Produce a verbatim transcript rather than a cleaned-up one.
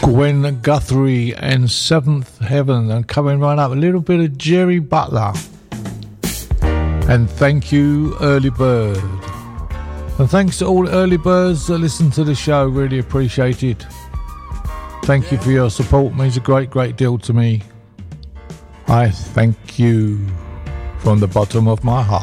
Gwen Guthrie and Seventh Heaven, and coming right up a little bit of Jerry Butler. And thank you, Early Bird. And thanks to all the early birds that listen to the show, really appreciate it. Thank you for your support, it means a great, great deal to me. I thank you from the bottom of my heart.